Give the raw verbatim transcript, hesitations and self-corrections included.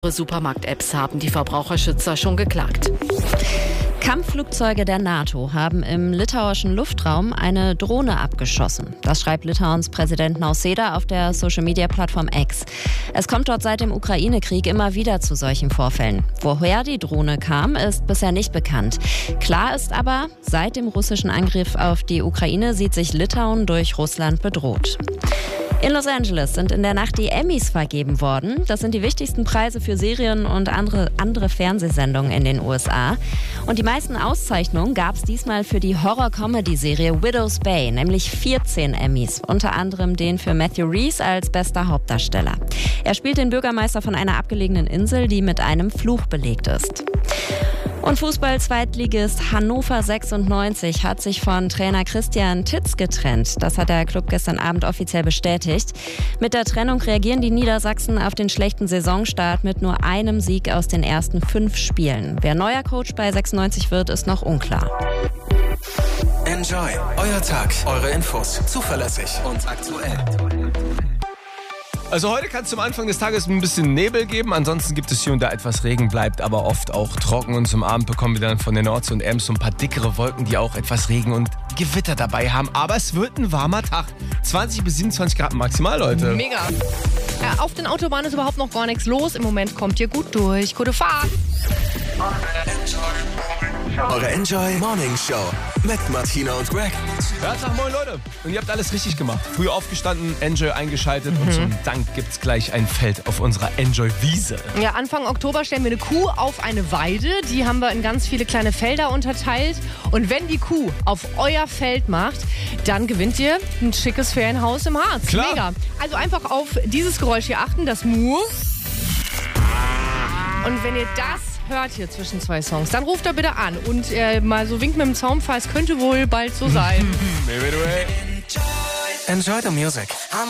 Supermarkt-Apps haben die Verbraucherschützer schon geklagt. Kampfflugzeuge der NATO haben im litauischen Luftraum eine Drohne abgeschossen. Das schreibt Litauens Präsident Nausėda auf der Social-Media-Plattform X. Es kommt dort seit dem Ukraine-Krieg immer wieder zu solchen Vorfällen. Woher die Drohne kam, ist bisher nicht bekannt. Klar ist aber, seit dem russischen Angriff auf die Ukraine sieht sich Litauen durch Russland bedroht. In Los Angeles sind in der Nacht die Emmys vergeben worden. Das sind die wichtigsten Preise für Serien und andere, andere Fernsehsendungen in den U S A. Und die meisten Auszeichnungen gab es diesmal für die Horror-Comedy-Serie Widow's Bay, nämlich vierzehn Emmys. Unter anderem den für Matthew Rhys als bester Hauptdarsteller. Er spielt den Bürgermeister von einer abgelegenen Insel, die mit einem Fluch belegt ist. Und Fußball-Zweitligist Hannover sechsundneunzig hat sich von Trainer Christian Titz getrennt. Das hat der Club gestern Abend offiziell bestätigt. Mit der Trennung reagieren die Niedersachsen auf den schlechten Saisonstart mit nur einem Sieg aus den ersten fünf Spielen. Wer neuer Coach bei sechsundneunzig wird, ist noch unklar. Enjoy, euer Tag, eure Infos, zuverlässig und aktuell. Also heute kann es zum Anfang des Tages ein bisschen Nebel geben, ansonsten gibt es hier und da etwas Regen, bleibt aber oft auch trocken und zum Abend bekommen wir dann von der Nordsee und Ems so ein paar dickere Wolken, die auch etwas Regen und Gewitter dabei haben. Aber es wird ein warmer Tag. zwanzig bis siebenundzwanzig Grad maximal, Leute. Mega. Ja, auf den Autobahnen ist überhaupt noch gar nichts los. Im Moment kommt ihr gut durch. Gute Fahrt. Eure Enjoy Morning Show mit Martina und Greg. Ja, sag moin Leute. Und ihr habt alles richtig gemacht. Früh aufgestanden, Enjoy eingeschaltet mhm. und zum Dank gibt's gleich ein Feld auf unserer Enjoy-Wiese. Ja, Anfang Oktober stellen wir eine Kuh auf eine Weide. Die haben wir in ganz viele kleine Felder unterteilt. Und wenn die Kuh auf euer Feld macht, dann gewinnt ihr ein schickes Ferienhaus im Harz. Klar. Mega. Also einfach auf dieses Geräusch hier achten, das Mu. Und wenn ihr das hört hier zwischen zwei Songs, dann ruft er bitte an und äh, mal so winkt mit dem Zaunpfahl, es könnte wohl bald so sein. Enjoy the music.